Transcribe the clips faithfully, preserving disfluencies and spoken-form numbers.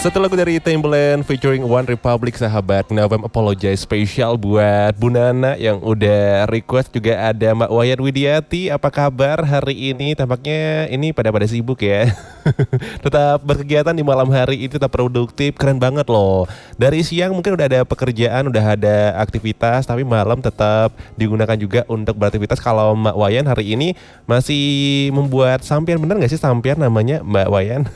Satu lagu dari Timbaland featuring One Republic, sahabat. Novem Apologize spesial buat Bu Nana yang udah request. Juga ada Mbak Wayan Widiati. Apa kabar hari ini? Tampaknya ini pada-pada sibuk ya. Tetap berkegiatan di malam hari ini, tetap produktif. Keren banget loh. Dari siang mungkin udah ada pekerjaan, udah ada aktivitas, tapi malam tetap digunakan juga untuk beraktivitas. Kalau Mbak Wayan hari ini masih membuat sampian, bener gak sih sampian namanya Mbak Wayan?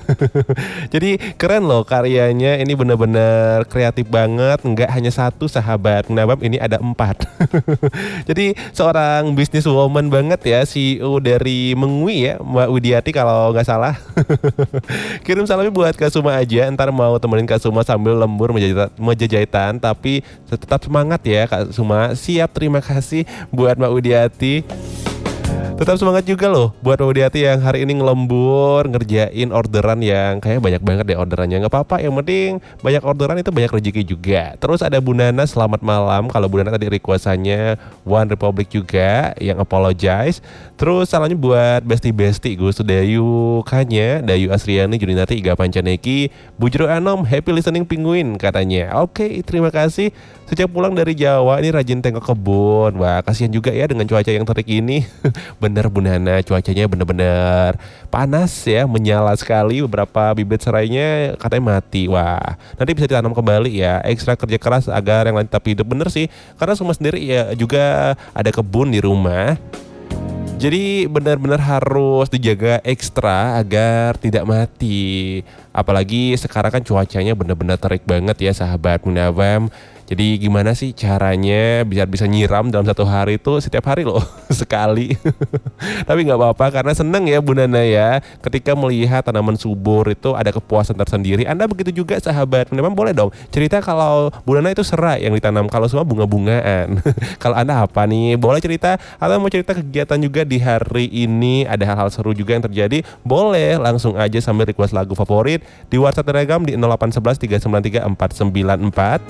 Jadi keren loh karyanya, ini benar-benar kreatif banget. Nggak hanya satu, sahabat Nabab, ini ada empat. Jadi seorang business woman banget ya, C E O dari Mengwi ya, Mbak Widiati kalau nggak salah. Kirim salamnya buat Kak Suma aja, ntar mau temenin Kak Suma sambil lembur meja jahitan. Tapi tetap semangat ya Kak Suma. Siap, terima kasih buat Mbak Widiati. Tetap semangat juga loh buat Mbak Widiati yang hari ini ngelembur ngerjain orderan yang kayak banyak banget deh orderannya. Gak apa-apa, yang penting banyak orderan itu banyak rezeki juga. Terus ada Bu Nana, selamat malam. Kalau Bu Nana tadi requestannya One Republic juga yang Apologize. Terus salamnya buat besti-besti Gus Dayu Kanya, Dayu Asriani, Juninati, Iga Pancaneki, Bujro Anom, happy listening Penguin katanya. Oke, terima kasih. Sejak pulang dari Jawa ini rajin tengok kebun. Wah, kasihan juga ya dengan cuaca yang terik ini. Bener Bu Nana, cuacanya bener-bener panas ya, menyala sekali. Beberapa bibit serainya katanya mati. Wah, nanti bisa ditanam kembali ya. Ekstra kerja keras agar yang lain tetap hidup. Bener sih, karena semua sendiri ya juga ada kebun di rumah. Jadi benar-benar harus dijaga ekstra agar tidak mati. Apalagi sekarang kan cuacanya benar-benar terik banget ya, sahabat Munawam. Jadi gimana sih caranya biar bisa nyiram dalam satu hari itu setiap hari loh, sekali. Tapi gak apa-apa karena seneng ya Bu Nana ya. Ketika melihat tanaman subur itu ada kepuasan tersendiri. Anda begitu juga, sahabat. Memang boleh dong cerita kalau Bu Nana itu serai yang ditanam, kalau semua bunga-bungaan. Kalau Anda apa nih? Boleh cerita atau mau cerita kegiatan juga di hari ini, ada hal-hal seru juga yang terjadi. Boleh langsung aja sambil request lagu favorit di WhatsApp Telegram di nol delapan satu satu tiga sembilan tiga empat sembilan empat.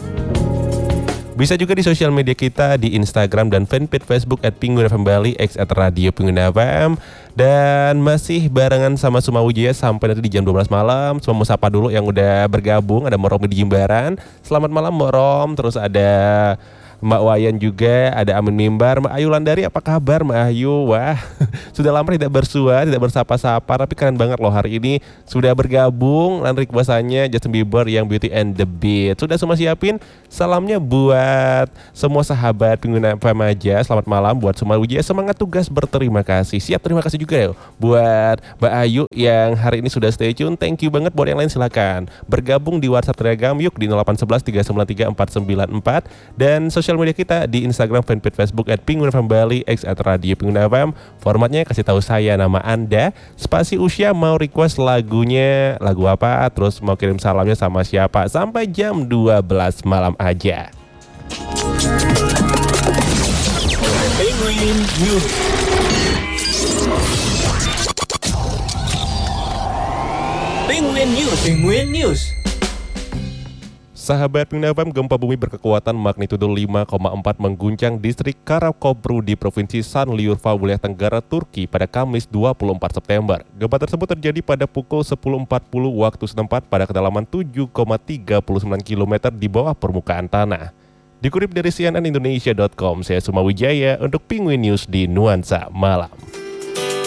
Bisa juga di sosial media kita di Instagram dan fanpage Facebook at Penguin F M Bali, X at Radio Penguin F M. Dan masih barengan sama Suma Wijaya sampai nanti di jam dua belas malam. Semua mau sapa dulu yang udah bergabung. Ada Mbak Rom di Jimbaran. Selamat malam Mbak Rom. Terus ada Mbak Wayan juga, ada Amin Mimbar, Mbak Ayu Landari, apa kabar Mbak Ayu? Wah, sudah lama tidak bersua, tidak bersapa-sapa, tapi keren banget loh hari ini sudah bergabung. Dan requestannya Justin Bieber yang Beauty and the Beat. Sudah semua siapin salamnya buat semua sahabat Pengguna F M aja. Selamat malam buat semua Wijaya, semangat tugas, berterima kasih. Siap, terima kasih juga ya buat Mbak Ayu yang hari ini sudah stay tune. Thank you banget. Buat yang lain silakan bergabung di WhatsApp Telegram yuk di nol delapan satu satu tiga sembilan tiga empat sembilan empat dan sosial media kita di Instagram, fanpage Facebook at Penguin F M Bali, X at Radio Penguin F M. Formatnya kasih tahu saya nama Anda, spasi usia, mau request lagunya, lagu apa, terus mau kirim salamnya sama siapa, sampai jam dua belas malam aja. Penguin News. Penguin News. Penguin News. Sahabat Penguin F M, gempa bumi berkekuatan magnitudo lima koma empat mengguncang distrik Karakobru di Provinsi Sanliurfa, wilayah Tenggara Turki pada Kamis dua puluh empat September. Gempa tersebut terjadi pada pukul sepuluh empat puluh waktu setempat pada kedalaman tujuh koma tiga sembilan kilometer di bawah permukaan tanah. Dikutip dari C N N Indonesia dot com, saya Suma Wijaya untuk Penguin News di Nuansa Malam.